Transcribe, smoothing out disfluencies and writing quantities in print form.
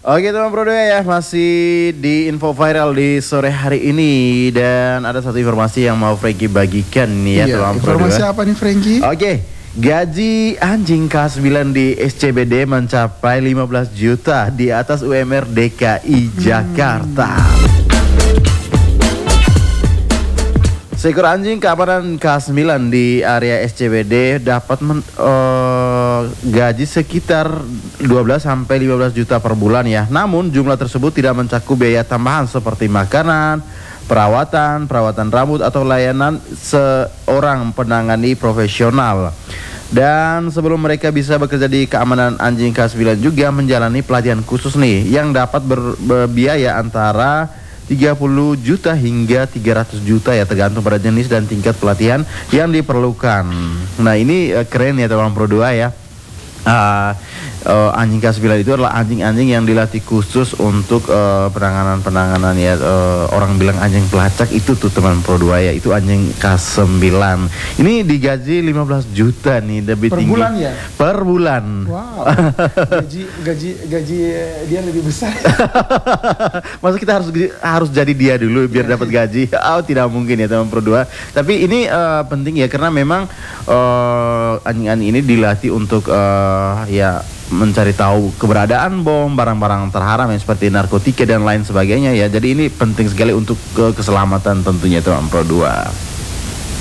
Oke teman Pro 2 ya, masih di info viral di sore hari ini. Dan ada satu informasi yang mau Frankie bagikan nih ya teman Pro 2. Informasi apa nih Frankie? Oke, gaji anjing K9 di SCBD mencapai 15 juta di atas UMR DKI Jakarta. Seekor anjing keamanan K9 di area SCBD dapat gaji sekitar 12 sampai 15 juta per bulan ya. Namun jumlah tersebut tidak mencakup biaya tambahan seperti makanan, perawatan rambut atau layanan seorang penangani profesional. Dan sebelum mereka bisa bekerja di keamanan anjing K9 juga menjalani pelatihan khusus nih yang dapat berbiaya antara 30 juta hingga 300 juta ya, tergantung pada jenis dan tingkat pelatihan yang diperlukan. Nah ini keren ya teman Pro 2 ya. Anjing K9 itu adalah anjing-anjing yang dilatih khusus untuk penanganan ya, orang bilang anjing pelacak itu tuh teman Pro 2 ya, itu anjing K9. Ini digaji 15 juta nih, lebih per tinggi bulan ya? Per bulan. Wow. gaji dia lebih besar. Masa kita harus jadi dia dulu biar dapat gaji? Oh, tidak mungkin ya teman Pro 2. Tapi ini penting ya, karena memang anjing-anjing ini dilatih untuk ya mencari tahu keberadaan bom, barang-barang terharam yang seperti narkotika dan lain sebagainya ya. Jadi ini penting sekali untuk keselamatan tentunya teman Pro 2.